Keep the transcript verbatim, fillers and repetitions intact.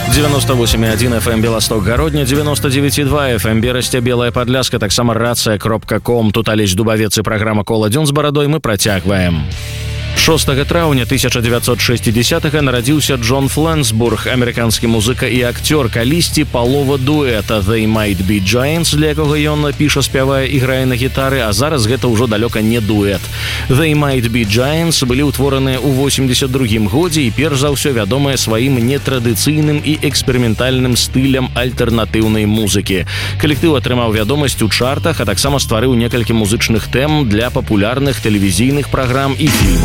девяносто восемь и один эф эм Белосток Гародня, девяносто девять и два эф эм Берасця, Белая Падляшка, таксама рацыя кропка ком. Тут Алесь Дубавец і праграма «Кола дзён з барадой» мы працягваем. шостага траўня тысяча дзевяцьсот шэсцідзесятага нарадзіўся Джон Фленсбург, амерыканскі музыка і акцёр, калісьці палова дуэта «They Might Be Giants», для якога ён піша, спявае і грае на гітары, а зараз гэта ўжо далёка не дуэт. «They Might Be Giants» былі ўтвораныя ў восемьдесят другім годзе і перш за ўсё вядомыя сваім нетрадыцыйным і эксперыментальным стылем альтэрнатыўнай музыкі. Калектыў атрымаў вядомасць у чартах, а таксама стварыў некалькі музычных тэм для папулярных тэлевізійных праграм і фільмаў.